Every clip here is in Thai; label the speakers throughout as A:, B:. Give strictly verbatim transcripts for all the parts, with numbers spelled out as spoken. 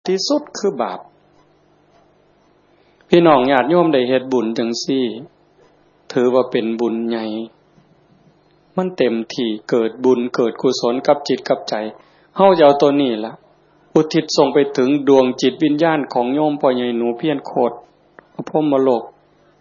A: ที่สุดคือบาปพี่น้องญาติโยมได้เฮ็ดบุญจังซี่ถือว่าเป็นบุญใหญ่มันเต็มที่เกิดบุญเกิดกุศลกับจิตกับใจเฮาจะเอาตัวนี้ล่ะอุทิศส่งไปถึงดวงจิตวิญญาณของโยมพ่อใหญ่หนูเพียรโคตรพรหมโลก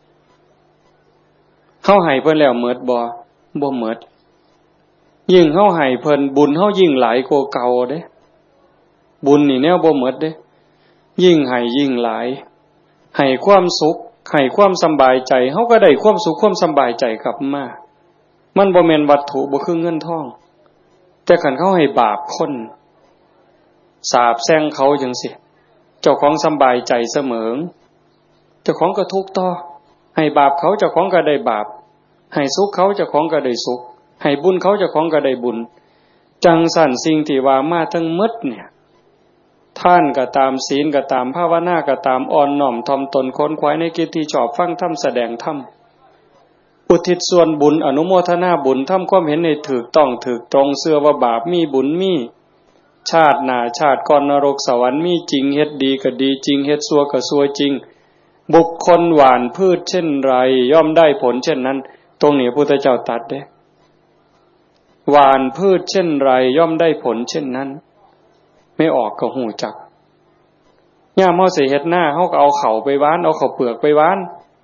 A: เฮาให้เพิ่นแล้วหมดบ่บ่หมดยิ่งเฮาให้เพิ่นบุญเฮายิ่งหลายกว่าเก่าเด้บุญนี่แนวบ่หมดเด้ยิ่งให้ยิ่งหลายให้ความสุขให้ความสบายใจเฮาก็ได้ความสุขความสบายใจกลับมามันบ่แม่นวัตถุบ่คือเงินทองแต่คันเขาให้บาปคนสาปแช่งเขาจังซี่เจ้าของสบายใจเสมอเจ้าของก็ทุกข์ต่อให้บาปเขาเจ้าของก็ได้บาปให้สุขเขาเจ้าของก็ได้สุขให้บุญเขาเจ้าของก็ได้บุญจังสั่นสิ่งที่ว่ามาทั้งหมดเนี่ยท่านก็ตามศีลก็ตามภาวนาก็ตามอ่อนน้อมถ่อมตนค้นคว้าในกิจที่ชอบฟังธรรมแสดงธรรมอุทิศส่วนบุญอนุโมทนาบุญทำความเห็นในถูกต้องถูกตรงเชื่อว่าบาปมีบุญมีชาติหน้าชาติก่อนนรกสวรรค์มีจริงเฮ็ดดีก็ดีจริงเฮ็ดชั่วก็ชั่วจริงบุคคลหว่านพืชเช่นไรย่อมได้ผลเช่นนั้นตรงนี้พระพุทธเจ้าตรัสเด้หว่านพืชเช่นไรย่อมได้ผลเช่นนั้นไม่ออกก็หูจักย่ามเฮาสิเฮ็ดหน้าเฮาก็เอาเข้าไปหว่านเอาข้าวเปลือกไปหว่าน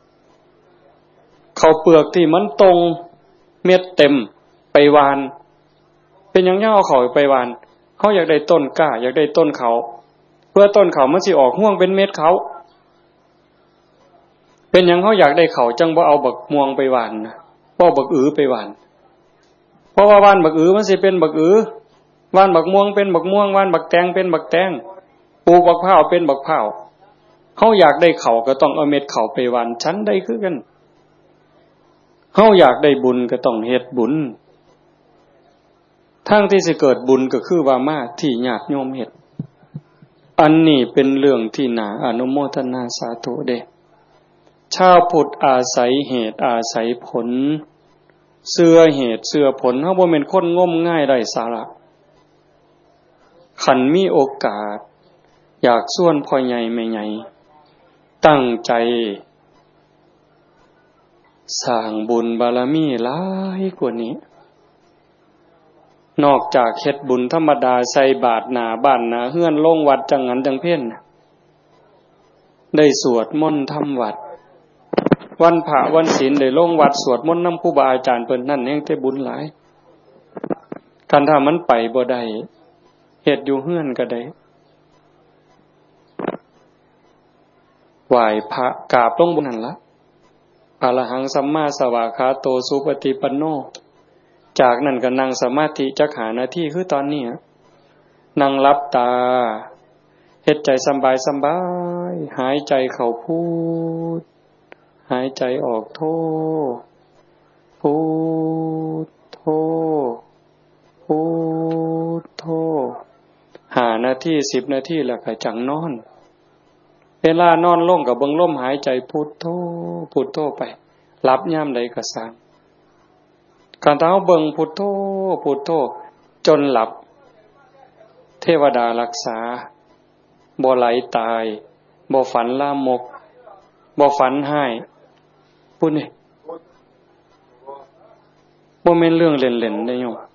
A: ข้าวเปลือกที่มันตรงเม็ดเต็มไปหว่านเป็นหยังย่าเอาเข้าไปหว่านเฮาอยากได้ต้นกล้าอยากได้ต้นเขาเพื่อต้นเขามันสิออกร่วงเป็นเม็ดเขาเป็นหยังเฮาอยากได้เขาจังบ่เอาบักม่วงไปหว่านนะบ่บักอือไปหว่านเพราะว่าหว่านบักอือมันสิเป็นบักอือหว่านบักม่วงเป็นบักม่วงหว่านบักแตงเป็นบักแตงปลูกบักพร้าวเป็นบักพร้าวเฮาอยากได้เขาก็ต้องเอาเม็ดเขาไปหว่านชั้นใดคือกันเฮาอยากได้บุญก็ต้องเฮ็ดบุญทางที่สิเกิดบุญก็คือว่ามาที่ญาติโยมเฮ็ดอันนี้เป็นเรื่องที่น่าอนุโมทนาสาธุเด้ชาวพุทธอาศัยเหตุอาศัยผลเชื่อเหตุเชื่อผลเฮาบ่แม่นคนงมง่ายไร้สาระคันมีโอกาสอยากส่วนพ่อใหญ่แม่ใหญ่ตั้งใจสร้างบุญบารมีหลายกว่านี้นอกจากเฮ็ดบุญธรรมดาใส่บาตรหน้าบ้านหน้าเฮือนลงวัดจังหันจังเพ็ญได้สวดมนต์ทำวัดวันพระวันศีลได้ลงวัดสวดมนต์นำครูบาอาจารย์เพิ่นนั่นแฮงแต่บุญหลายคันถ้ามันไปบ่ได้เฮ็ดอยู่เฮือนก็ได้ไหว้พระกราบลงบนนั่นล่ะอะระหังสัมมาสวากขาโตสุปฏิปันโนจากนั้นก็นั่งสมาธิจักหานาทีคือตอนนี้นั่งหลับตาเฮ็ดใจสบายสบายหายใจเข้าพุทหายใจออกโธพุทโธพุทโธห้านาทีสิบนาทีแล้วก็จังนอนเวลานอนลงก็เบิ่งลมหายใจพุทโธพุทโธไปหลับยามใดก็สร้างการถ้าเฮาเบิ่งพุทโธพุทโธจนหลับเทวดารักษาบ่ไหลตายบ่ฝันลามกบ่ฝันหายพูดนี่บ่แม่นเรื่องเล่นๆได้โยม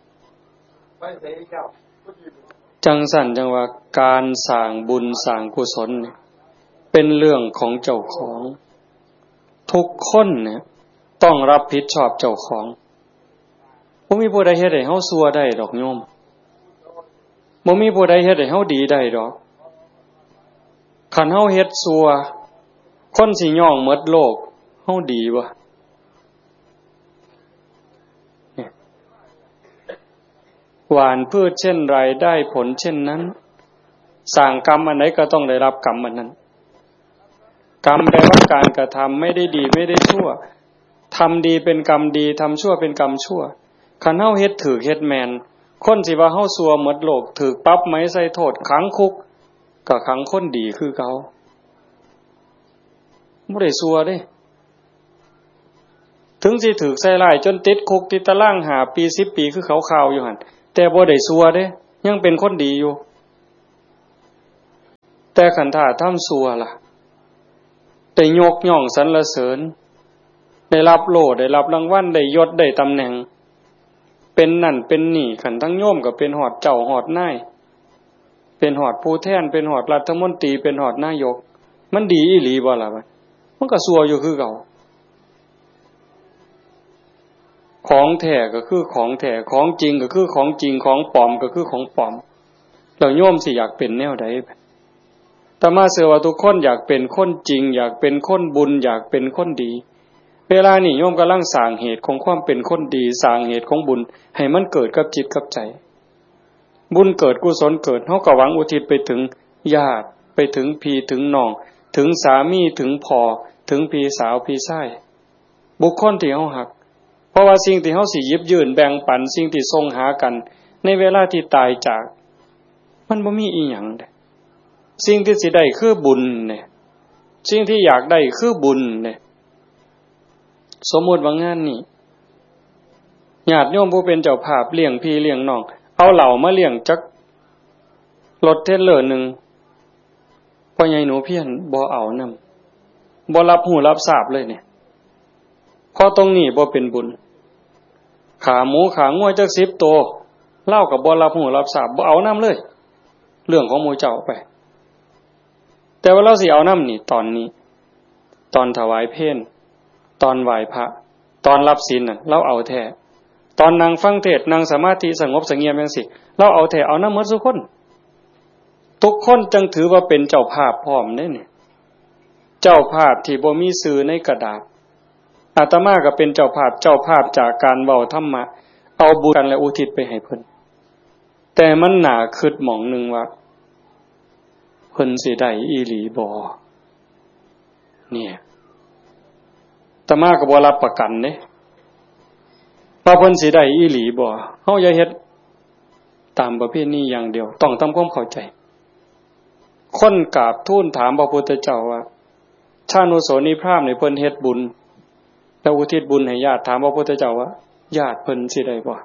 A: จังสั่นจังว่าการสร้างบุญสร้างกุศลเนี่ยเป็นเรื่องของเจ้าของทุกคนเนี่ยต้องรับผิดชอบเจ้าของบ่มีผู้ใดเฮ็ดให้เฮาชั่วได้ดอกโยมบ่มีผู้ใดเฮ็ดให้เฮาดีได้ดอกคันเฮาเฮ็ดชั่วคนสิย่องหมดโลกเฮาดีบ่หว่านพืชเช่นไรได้ผลเช่นนั้นสร้างกรรมอันไหนก็ต้องได้รับกรรมอันนั้นกรรมแปลว่าการกระทำไม่ได้ดีไม่ได้ชั่วทำดีเป็นกรรมดีทำชั่วเป็นกรรมชั่วคันเฮาเฮ็ดถูกเฮ็ดแม่นคนสิว่าเฮาชั่วหมดโลกถูกปรับไหมใส่โทษขังคุกก็ขังคนดีคือเก่าบ่ได้ชั่วเด้ถึงสิถูกใส่ร้ายจนติดคุกติดตารางห้าปีสิบปีคือเขาข่าวอยู่หั่นแต่บ่ได้ชั่วเด้ยังเป็นคนดีอยู่แต่ขันธาทำซัวล่ะได้ยกย่องสรรเสริญได้รับโล่ได้รับรางวัลได้ยศได้ตำแหน่งเป็นนั่นเป็นนี่ขันทั้งโยมก็เป็นหอดเจ้าหอดนายเป็นหอดผู้แทนเป็นหอดรัฐมนตรีเป็นหอดนายกมันดีอีหลีบ่ล่ะบัดมันก็ซัวอยู่คือเก่าของแท้ก็คือของแท้ของจริงก็คือของจริงของปลอมก็คือของปลอมแล้วโยมสิอยากเป็นแนวใดแต่มาเชื่อว่าทุกคนอยากเป็นคนจริงอยากเป็นคนบุญอยากเป็นคนดีเวลานี้โยมกำลังสร้างเหตุของความเป็นคนดีสร้างเหตุของบุญให้มันเกิดกับจิตกับใจบุญเกิดกุศลเกิดเฮาก็หวังอุทิศไปถึงญาติไปถึงพี่ถึงน้องถึงสามีถึงพ่อถึงพี่สาวพี่ชายบุคคลที่เฮาฮักเพราะว่าสิ่งที่เฮาสิหยิบยื่นแบ่งปันสิ่งที่ส่งหากันในเวลาที่ตายจากมันบ่มีอีหยังเด้สิ่งที่สิได้คือบุญเนี่ยสิ่งที่อยากได้คือบุญเนี่ยสมมุติว่างานนี้ญาติโยมผู้เป็นเจ้าภาพเลี้ยงพี่เลี้ยงน้องเอาเหล้ามาเลี้ยงจักรถเทรลเลอร์นึงพ่อใหญ่หนูเพี้ยนบ่เอานำบ่รับหูรับทราบเลยเนี่ยพอตรงนี้บ่เป็นบุญขาหมูขางัวจักสิบตัวเล่าก็บ่รับหูรับทราบบ่เอานำเลยเรื่องของหมู่เจ้าไปแต่ว่าเราสิเอานำนี่ตอนนี้ตอนถวายเพลตอนไหว้พระตอนรับศีลน่ะเราเอาแท้ตอนนั่งฟังเทศน์นั่งสมาธิสงบสงเงียมจังซี่เราเอาแท้เอานำหมดทุกคนทุกคนจังถือว่าเป็นเจ้าภาพพร้อมเด้นี่เจ้าภาพที่บ่มีชื่อในกระดาษอาตมาก็เป็นเจ้าภาพเจ้าภาพจากการเว้าธรรมะเอาบุญกันและอุทิศไปให้เพิ่นแต่มันน่าคิดหม่องนึงว่าเพิ่นสิได้อีหลีบ่เนี่ยอาตมาก็บ่รับประกันเด้ว่าเพิ่นสิได้อีหลีบ่เฮาอย่าเฮ็ดตามประเพณีอย่างเดียวต้องทำความเข้าใจคนกราบทูลถามพระพุทธเจ้าว่าชานุโสนีพราหมณ์นี่เพิ่นเฮ็ดบุญแล้วอุทิศบุญให้ญาติถามพระพุทธเจ้าว่าญาติเพิ่นสิได้บ่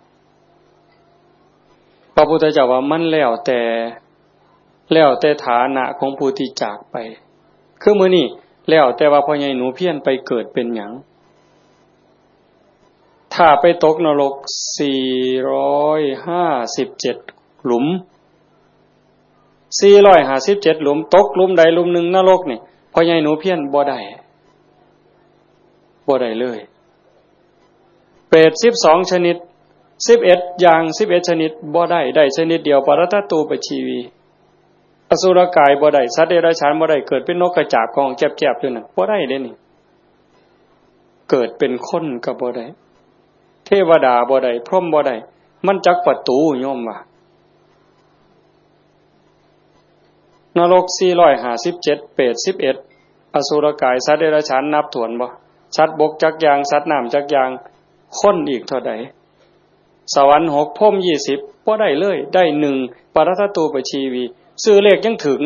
A: พระพุทธเจ้าว่ามันแล้วแต่แล้วแต่ฐานะของผู้ที่จากไปคือมื้อนี้แล้วแต่ว่าพ่อใหญ่หนูเพี้ยนไปเกิดเป็นหยังถ้าไปตกนรกสี่ร้อยห้าสิบเจ็ดหลุมสี่ร้อยห้าสิบเจ็ดหลุมตกหลุมใดหลุมหนึ่งนรกนี่พ่อใหญ่หนูเพี้ยนบ่ได้บ่ได้เลยเปรตสิบสองชนิดสิบเอ็ดอย่างสิบเอ็ดชนิดบ่ได้ได้ชนิดเดียวปรัตตูปชีวีอสุรกายบ่ได้สัตว์เดรัจฉานบ่ได้เกิดเป็นนกกระจาบของแจ๊บๆอยู่นั่นบ่ได้เด้นี่เกิดเป็นคนก็บ่ได้เทวดาบ่ได้พรหมบ่ได้มันจักประตูโยมว่านรกสี่ร้อยห้าสิบเจ็ดเปรตสิบเอ็ดอสุรกายสัตว์เดรัจฉานนับถ้วนบ่สัตว์บกจักอย่างสัตว์น้ำจักอย่างคนอีกเท่าใดสวรรค์หกพรหมยี่สิบบ่ได้เลยได้หนึ่งปรัตตูปชีวีซื้อเลขยังถูก